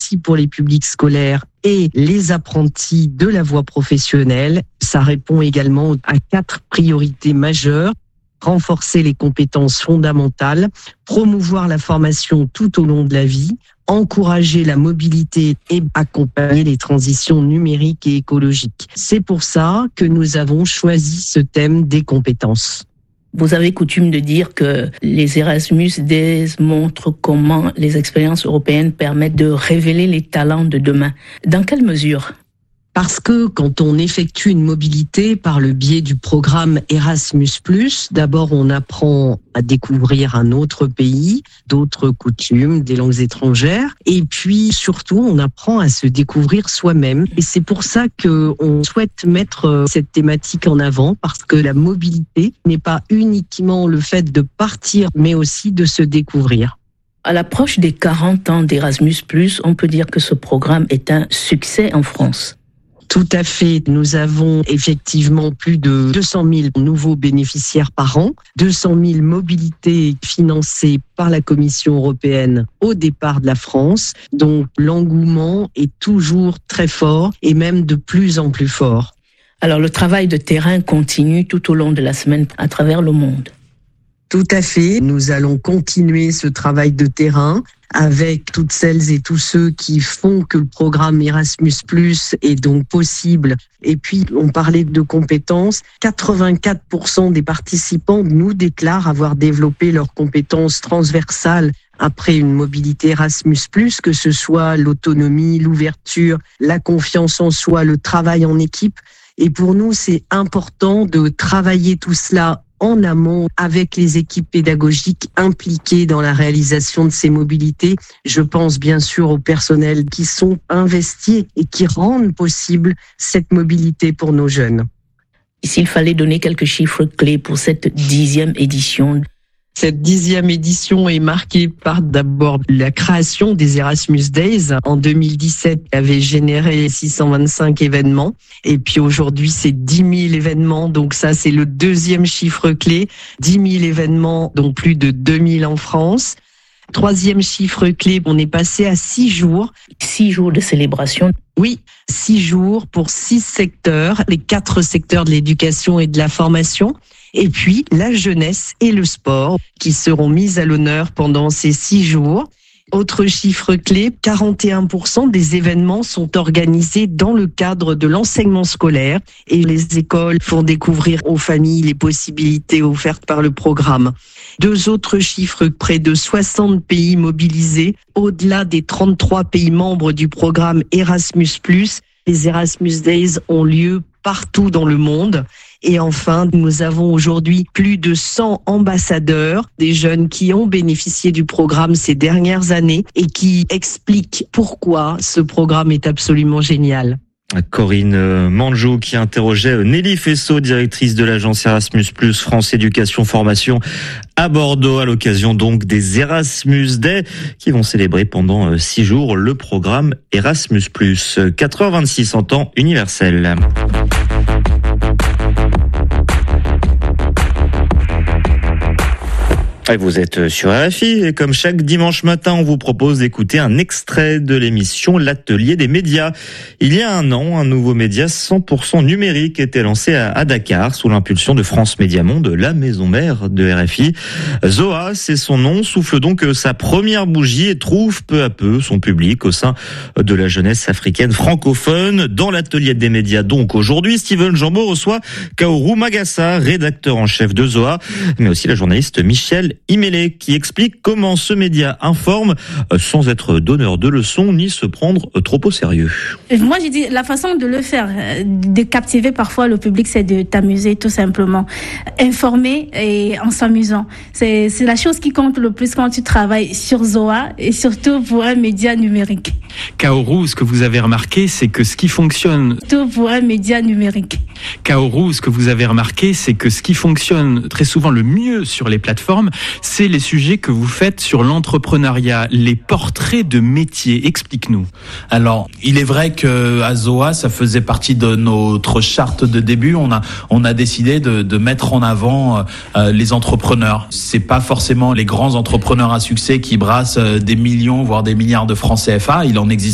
aussi pour les publics scolaires et les apprentis de la voie professionnelle. Ça répond également à 4 priorités majeures. Renforcer les compétences fondamentales, promouvoir la formation tout au long de la vie, encourager la mobilité et accompagner les transitions numériques et écologiques. C'est pour ça que nous avons choisi ce thème des compétences. Vous avez coutume de dire que les Erasmus Days montrent comment les expériences européennes permettent de révéler les talents de demain. Dans quelle mesure ? Parce que quand on effectue une mobilité par le biais du programme Erasmus+, d'abord on apprend à découvrir un autre pays, d'autres coutumes, des langues étrangères, et puis surtout on apprend à se découvrir soi-même. Et c'est pour ça qu'on souhaite mettre cette thématique en avant, parce que la mobilité n'est pas uniquement le fait de partir, mais aussi de se découvrir. À l'approche des 40 ans d'Erasmus+, on peut dire que ce programme est un succès en France. Tout à fait. Nous avons effectivement plus de 200 000 nouveaux bénéficiaires par an, 200 000 mobilités financées par la Commission européenne au départ de la France. Donc l'engouement est toujours très fort et même de plus en plus fort. Alors le travail de terrain continue tout au long de la semaine à travers le monde. Tout à fait. Nous allons continuer ce travail de terrain avec toutes celles et tous ceux qui font que le programme Erasmus+ est donc possible. Et puis, on parlait de compétences. 84% des participants nous déclarent avoir développé leurs compétences transversales après une mobilité Erasmus+, que ce soit l'autonomie, l'ouverture, la confiance en soi, le travail en équipe. Et pour nous, c'est important de travailler tout cela en amont avec les équipes pédagogiques impliquées dans la réalisation de ces mobilités. Je pense bien sûr aux personnels qui sont investis et qui rendent possible cette mobilité pour nos jeunes. S'il fallait donner quelques chiffres clés pour cette 10e édition. Cette 10e édition est marquée par d'abord la création des Erasmus Days. En 2017, qui avait généré 625 événements. Et puis aujourd'hui, c'est 10 000 événements. Donc ça, c'est le 2e chiffre clé. 10 000 événements, donc plus de 2 000 en France. 3e chiffre clé, on est passé à 6 jours. 6 jours de célébration. Oui, 6 jours pour 6 secteurs, les 4 secteurs de l'éducation et de la formation. Et puis la jeunesse et le sport qui seront mis à l'honneur pendant ces 6 jours. Autre chiffre clé, 41% des événements sont organisés dans le cadre de l'enseignement scolaire et les écoles font découvrir aux familles les possibilités offertes par le programme. 2 autres chiffres, près de 60 pays mobilisés, au-delà des 33 pays membres du programme Erasmus+. Les Erasmus Days ont lieu partout dans le monde. Et enfin, nous avons aujourd'hui plus de 100 ambassadeurs, des jeunes qui ont bénéficié du programme ces dernières années et qui expliquent pourquoi ce programme est absolument génial. Corinne Manjou qui interrogeait Nelly Fessot, directrice de l'agence Erasmus+ France Éducation Formation à Bordeaux, à l'occasion donc des Erasmus Day qui vont célébrer pendant 6 jours le programme Erasmus+. 4h26 en temps universel. Vous êtes sur RFI et comme chaque dimanche matin, on vous propose d'écouter un extrait de l'émission L'Atelier des médias. Il y a un an, un nouveau média 100% numérique était lancé à Dakar sous l'impulsion de France Média Monde, la maison mère de RFI. Zoa, c'est son nom, souffle donc sa première bougie et trouve peu à peu son public au sein de la jeunesse africaine francophone. Dans l'Atelier des médias donc aujourd'hui, Steven Jambeau reçoit Kaoru Magassa, rédacteur en chef de Zoa, mais aussi la journaliste Michel Imélé qui explique comment ce média informe sans être donneur de leçons ni se prendre trop au sérieux. Moi, j'ai dit la façon de le faire, de captiver parfois le public, c'est de t'amuser tout simplement. Informer et en s'amusant. C'est la chose qui compte le plus quand tu travailles sur Zoa et surtout pour un média numérique. Kaoru, ce que vous avez remarqué, c'est que ce qui fonctionne... Surtout pour un média numérique. Kaoru, ce que vous avez remarqué, c'est que ce qui fonctionne très souvent le mieux sur les plateformes, c'est les sujets que vous faites sur l'entrepreneuriat, les portraits de métiers. Explique-nous. Alors, il est vrai que à Zoa, ça faisait partie de notre charte de début. On a décidé de mettre en avant les entrepreneurs. C'est pas forcément les grands entrepreneurs à succès qui brassent des millions, voire des milliards de francs CFA. Il en existe